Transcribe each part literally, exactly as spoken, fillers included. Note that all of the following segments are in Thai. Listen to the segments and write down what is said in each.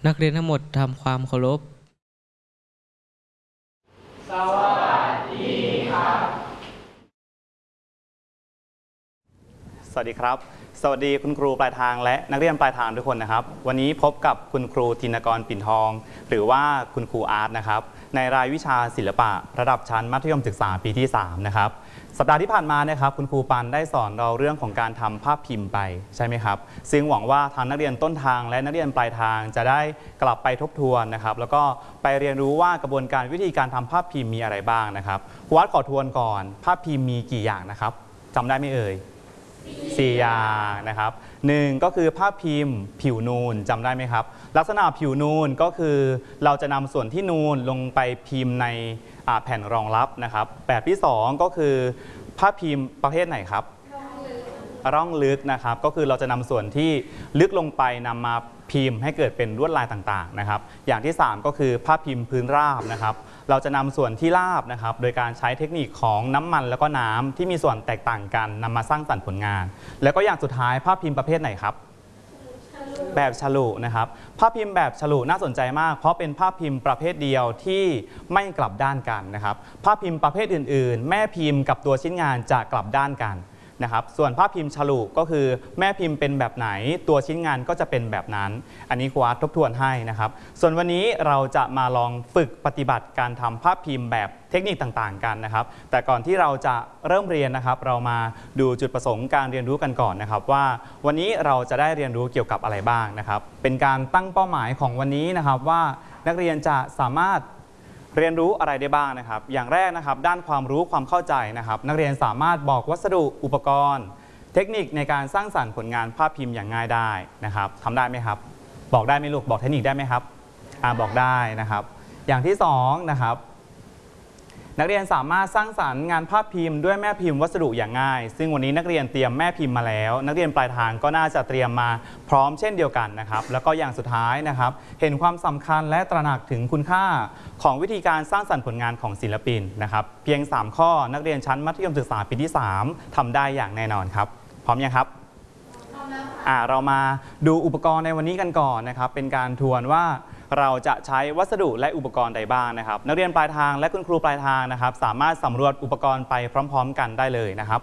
นักเรียนทั้งหมดทำความเคารพสวัสดีครับสวัสดีครับสวัสดีคุณครูปลายทางและนักเรียนปลายทางทุกคนนะครับวันนี้พบกับคุณครูธินกรปิ่นทองหรือว่าคุณครูอาร์ตนะครับในรายวิชาศิลปะระดับชั้นมัธยมศึกษาปีที่สามนะครับสัปดาห์ที่ผ่านมานะครับคุณครูปันได้สอนเราเรื่องของการทำภาพพิมพ์ไปใช่ไหมครับซึ่งหวังว่าทางนักเรียนต้นทางและนักเรียนปลายทางจะได้กลับไปทบทวนนะครับแล้วก็ไปเรียนรู้ว่ากระบวนการวิธีการทำภาพพิมพ์มีอะไรบ้างนะครับครูอาร์ตขอทวนก่อนภาพพิมพ์มีกี่อย่างนะครับจำได้ไหมเอ่ยสี่อย่างนะครับหนึ่งก็คือภาพพิมพ์ผิวนูนจำได้ไหมครับลักษณะผิวนูนก็คือเราจะนำส่วนที่นูนลงไปพิมพ์ในแผ่นรองรับนะครับแบบที่สองก็คือภาพพิมพ์ประเภทไหนครับร่องลึกนะครับก็คือเราจะนำส่วนที่ลึกลงไปนำมาพิมพ์ให้เกิดเป็นลวดลายต่างๆนะครับอย่างที่สามก็คือภาพพิมพ์พื้นราบนะครับเราจะนำส่วนที่ราบนะครับโดยการใช้เทคนิคของน้ำมันแล้วก็น้ำที่มีส่วนแตกต่างกันนำมาสร้างสรรค์ผลงานแล้วก็อย่างสุดท้ายภาพพิมพ์ประเภทไหนครับแบบฉลุนะครับภาพพิมพ์แบบฉลุน่าสนใจมากเพราะเป็นภาพพิมพ์ประเภทเดียวที่ไม่กลับด้านกันนะครับภาพพิมพ์ประเภทอื่นๆแม่พิมพ์กับตัวชิ้นงานจะกลับด้านกันนะครับส่วนภาพพิมพ์ฉลุก็คือแม่พิมพ์เป็นแบบไหนตัวชิ้นงานก็จะเป็นแบบนั้นอันนี้ครูอาร์ตทบทวนให้นะครับส่วนวันนี้เราจะมาลองฝึกปฏิบัติการทำภาพพิมพ์แบบเทคนิคต่างๆกันนะครับแต่ก่อนที่เราจะเริ่มเรียนนะครับเรามาดูจุดประสงค์การเรียนรู้กันก่อนนะครับว่าวันนี้เราจะได้เรียนรู้เกี่ยวกับอะไรบ้างนะครับเป็นการตั้งเป้าหมายของวันนี้นะครับว่านักเรียนจะสามารถเรียนรู้อะไรได้บ้างนะครับอย่างแรกนะครับด้านความรู้ความเข้าใจนะครับนักเรียนสามารถบอกวัสดุอุปกรณ์เทคนิคในการสร้างสรรค์ผลงานภาพพิมพ์อย่างง่ายได้นะครับทำได้ไหมครับบอกได้ไหมลูกบอกเทคนิคได้ไหมครับอ่าบอกได้นะครับอย่างที่สองนะครับนักเรียนสามารถสร้างสรรค์งานภาพพิมพ์ด้วยแม่พิมพ์วัสดุอย่างง่ายซึ่งวันนี้นักเรียนเตรียมแม่พิมพ์มาแล้วนักเรียนปลายทางก็น่าจะเตรียมมาพร้อมเช่นเดียวกันนะครับแล้วก็อย่างสุดท้ายนะครับเห็นความสำคัญและตระหนักถึงคุณค่าของวิธีการสร้างสรรค์ผลงานของศิลปินนะครับเพียงสามข้อนักเรียนชั้นมัธยมศึกษาปีที่สามทำได้อย่างแน่นอนครับพร้อมยังครับอ่าเรามาดูอุปกรณ์ในวันนี้กันก่อนนะครับเป็นการทวนว่าเราจะใช้วัสดุและอุปกรณ์ใดบ้างนะครับนักเรียนปลายทางและคุณครูปลายทางนะครับสามารถสำรวจอุปกรณ์ไปพร้อมๆกันได้เลยนะครับ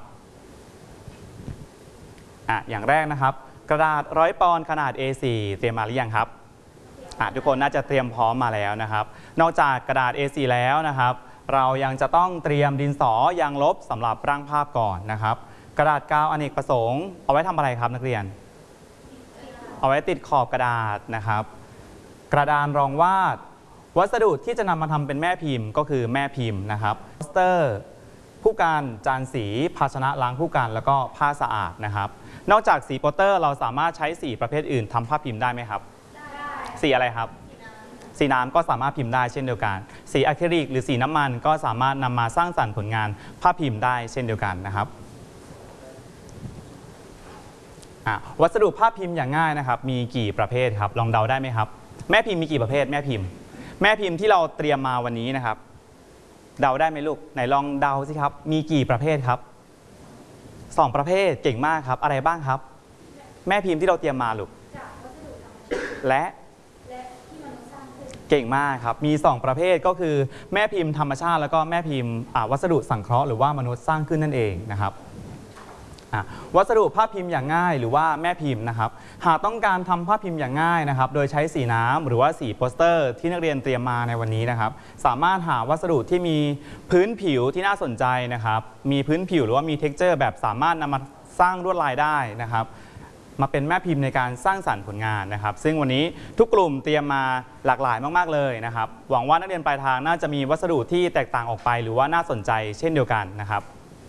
อ่ะอย่างแรกนะครับกระดาษร้อยปอนด์ขนาด เอ โฟร์ เตรียมมาหรือยังครับอ่ะทุกคนน่าจะเตรียมพร้อมมาแล้วนะครับนอกจากกระดาษ เอ โฟร์ แล้วนะครับเรายังจะต้องเตรียมดินสอยางลบสำหรับร่างภาพก่อนนะครับกระดาษกาวอเนกประสงค์เอาไว้ทำอะไรครับนักเรียนเอาไว้ติดขอบกระดาษนะครับกระดานรองวาดวัสดุที่จะนำมาทำเป็นแม่พิมพ์ก็คือแม่พิมพ์นะครับโปสเตอร์ผู้การจานสีภาชนะล้างผู้การแล้วก็ผ้าสะอาดนะครับนอกจากสีโปสเตอร์เราสามารถใช้สีประเภทอื่นทำภาพพิมพ์ได้ไหมครับได้สีอะไรครับสีน้ำก็สามารถพิมพ์ได้เช่นเดียวกันสีอะคริลิกหรือสีน้ำมันก็สามารถนำมาสร้างสรรค์ผลงานภาพพิมพ์ได้เช่นเดียวกันนะครับวัสดุภาพพิมพ์อย่างง่ายนะครับมีกี่ประเภทครับลองเดาได้ไหมครับแม่พิมพ์มีกี่ประเภทแม่พิมพ์แม่พิมพ์ที่เราเตรียมมาวันนี้นะครับเดาได้ไหมลูกไหนลองเดาสิครับมีกี่ประเภทครับสองประเภทเก่งมากครับอะไรบ้างครับแม่พิมพ์ที่เราเตรียมมาลูกและเก่งมากครับมีสองประเภทก็คือแม่พิมพ์ธรรมชาติแล้วก็แม่พิมพ์วัสดุสังเคราะห์หรือว่ามนุษย์สร้างขึ้นนั่นเองนะครับวัสดุภาพพิมพ์อย่างง่ายหรือว่าแม่พิมพ์นะครับหากต้องการทำภาพพิมพ์อย่างง่ายนะครับโดยใช้สีน้ำหรือว่าสีโปสเตอร์ที่นักเรียนเตรียมมาในวันนี้นะครับสามารถหาวัสดุที่มีพื้นผิวที่น่าสนใจนะครับมีพื้นผิวหรือว่ามีเท็กเจอร์แบบสามารถนำมาสร้างลวดลายได้นะครับมาเป็นแม่พิมพ์ในการสร้างสรรค์ผลงานนะครับซึ่งวันนี้ทุกกลุ่มเตรียมมาหลากหลายมากๆเลยนะครับหวังว่านักเรียนปลายทางน่าจะมีวัสดุที่แตกต่างออกไปหรือว่าน่าสนใจเช่นเดียวกันนะครับ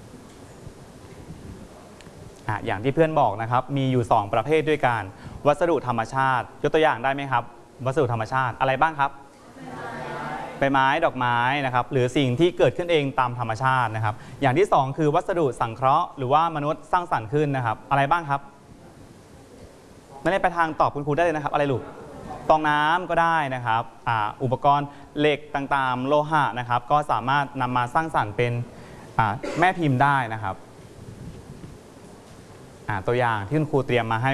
อย่างที่เพื่อนบอกนะครับมีอยู่สองประเภทด้วยกันวัสดุธรรมชาติยกตัวอย่างได้ไหมครับวัสดุธรรมชาติอะไรบ้างครับใบไม้ดอกไม้นะครับหรือสิ่งที่เกิดขึ้นเองตามธรรมชาตินะครับอย่างที่สองคือวัสดุสังเคราะห์หรือว่ามนุษย์สร้างสรรค์ขึ้นนะครับอะไรบ้างครับไม่ได้ไปทางตอบคุณครูได้เลยนะครับอะไรลูกฟองน้ำก็ได้นะครับอ่าอุปกรณ์เหล็กต่างๆโลหะนะครับก็สามารถนำมาสร้างสรรค์เป็นแม่พิมพ์ได้นะครับตัวอย่างที่คุณครูเตรียมมาให้